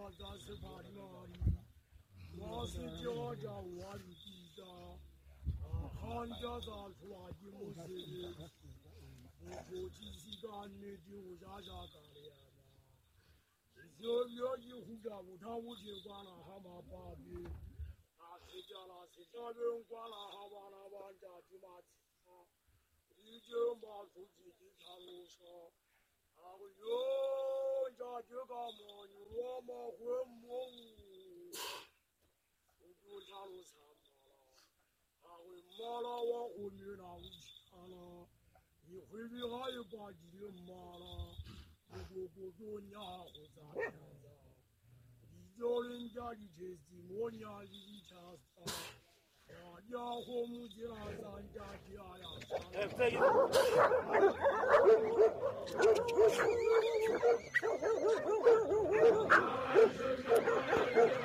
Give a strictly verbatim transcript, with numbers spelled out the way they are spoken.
家咱是怕哪里？我是家家我的地家，啊，看家咱出来的么事？我过去是干的就下下干的呀。这月一户家务，他屋就管了蛤蟆把的，那谁家那谁家人管了蛤蟆那玩家就嘛吃啊，你就嘛出去的条路上，啊个哟家就干嘛你我嘛会么物，我就条路上嘛了，啊会嘛了我后面那屋家了，你回去还有把几个嘛了。我我我娘会咋样子？你叫人家的车子，我娘的车子，啊，娘和母亲那咱家家呀，哎，这个。